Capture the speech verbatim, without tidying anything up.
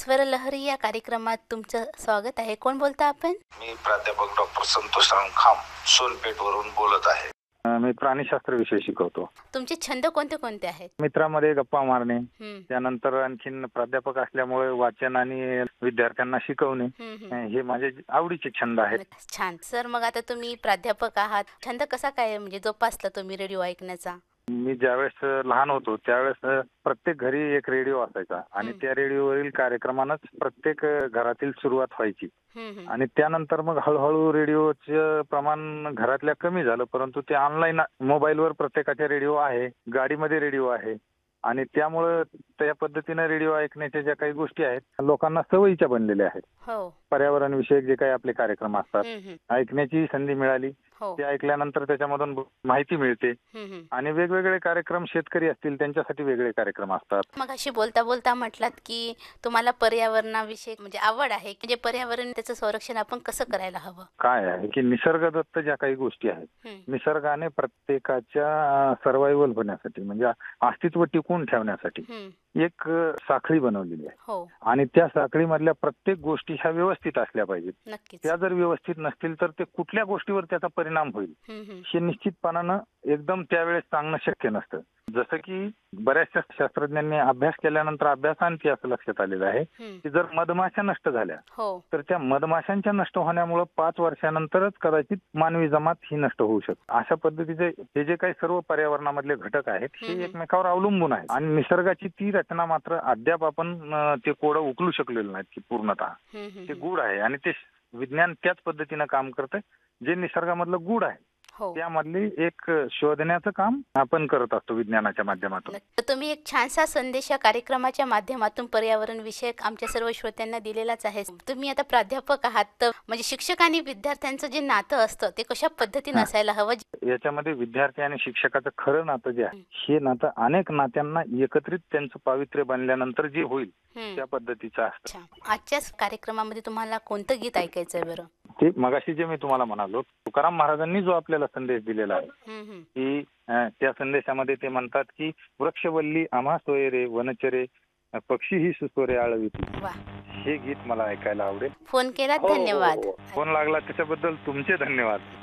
स्वर लहरी या कार्यक्रमात तुमचं स्वागत आहे. कोण बोलता आपण? मी प्राध्यापक डॉक्टर संतोषराम खाम सोनपेठवरून बोलत आहे. मी प्राणीशास्त्र विषय शिकवतो. तुमचे छंद कोणते कोणते आहेत? मित्रांमध्ये गप्पा मारणे, हम्म, त्यानंतर आणखीन प्राध्यापक असल्यामुळे वाचन आणि विद्यार्थ्यांना शिकवणे हम्म, हम्म. हे माझे आवडीचे छंद आहेत. छान सर. मग आता तुम्ही प्राध्यापक आहात, छंद कसा काय म्हणजे जोपासला तुम्ही रेडिओ ऐकण्याचा? मी ज्यावेळेस लहान होतो त्यावेळेस प्रत्येक घरी एक रेडिओ असायचा आणि हम्म. त्या रेडिओवरील कार्यक्रमांनाच प्रत्येक घरातील सुरुवात व्हायची. हम्म, हम्म. आणि त्यानंतर मग हळूहळू रेडिओचं प्रमाण घरातल्या कमी झालं, परंतु ते ऑनलाईन मोबाईलवर प्रत्येकाच्या रेडिओ आहे, गाडीमध्ये रेडिओ आहे आणि त्यामुळं त्या पद्धतीनं रेडिओ ऐकण्याच्या ज्या काही गोष्टी आहेत लोकांना सवयीच्या बनलेल्या आहेत. हो. पर्यावरण विषयक जे काही आपले कार्यक्रम असतात हम्म, हम्म. ऐकण्याची संधी मिळाली, हो. ते ऐकल्यानंतर त्याच्यामधून माहिती मिळते हम्म, हम्म. आणि वेगवेगळे कार्यक्रम शेतकरी असतील त्यांच्यासाठी वेगळे कार्यक्रम असतात. मग अशी बोलता बोलता म्हटलात की तुम्हाला पर्यावरणाविषयी म्हणजे आवड आहे, म्हणजे पर्यावरण त्याचं संरक्षण आपण कसं करायला हवं? काय आहे की निसर्गदत्त ज्या काही गोष्टी आहेत, हम्म, निसर्गाने प्रत्येकाच्या सर्व्हायव्हल होण्यासाठी म्हणजे अस्तित्व टिकवून ठेवण्यासाठी हम्म. एक साखळी बनवलेली आहे हो. आणि त्या साखळीमधल्या प्रत्येक गोष्टी ह्या व्यवस्थित असल्या पाहिजेत. नक्कीच. त्या जर व्यवस्थित नसतील तर ते कुठल्या गोष्टीवर त्याचा परिणाम होईल हम्म, हम्म. हे निश्चितपणानं एकदम त्यावेळेस सांगणं शक्य नसतं. जसं की बऱ्याचशा शास्त्रज्ञांनी अभ्यास केल्यानंतर अभ्यासांती असं लक्षात आलेलं आहे हम्म. की जर मधमाशा नष्ट झाल्या हो. तर त्या मधमाशांच्या नष्ट होण्यामुळे पाच वर्षानंतरच कदाचित मानवी जमात ही नष्ट होऊ शकते. अशा पद्धतीचे हे जे काही सर्व पर्यावरणामधले घटक आहेत हम्म. हे एकमेकावर अवलंबून आहेत आणि निसर्गाची ती रचना मात्र अद्याप आपण अं, ते कोडं उकलू शकलेलं नाहीत की पूर्णतः. हम्म, हम्म. ते गूढ आहे आणि ते विज्ञान त्याच पद्धतीनं काम करतंय जे निसर्गामधलं गूढ आहे हो. त्यामधली एक शोधण्याचं काम आपण करत असतो विज्ञानाच्या माध्यमातून. तर तुम्ही एक छानसा संदेश या कार्यक्रमाच्या माध्यमातून पर्यावरण विषयक आमच्या सर्व श्रोत्यांना दिलेलाच आहे. तुम्ही आता प्राध्यापक आहात, तर म्हणजे शिक्षक आणि विद्यार्थ्यांचं जे नातं असतं ते कशा पद्धतीने हा. असायला हवं? याच्यामध्ये विद्यार्थी आणि शिक्षकाचं खरं नातं जे आहे हे नातं अनेक नात्यांना एकत्रित त्यांचं पावित्र्य बनल्यानंतर जे होईल हम्म. त्या पद्धतीचं असतं. अच्छा. आजच्याच कार्यक्रमामध्ये तुम्हाला कोणतं गीत ऐकायचं आहे बरं? ते मगाशी जे मी तुम्हाला म्हणालो तुकाराम महाराजांनी जो आपल्याला संदेश दिलेला आहे हम्म, हम्म. की अं, त्या संदेशामध्ये ते म्हणतात की वृक्षवल्ली आम्हा सोयरे वनचरे पक्षी ही सुसोरे आळविती. वा. हे गीत मला ऐकायला आवडेल. फोन केलात, हो, हो, धन्यवाद. हो. फोन लागला त्याच्याबद्दल तुमचे धन्यवाद.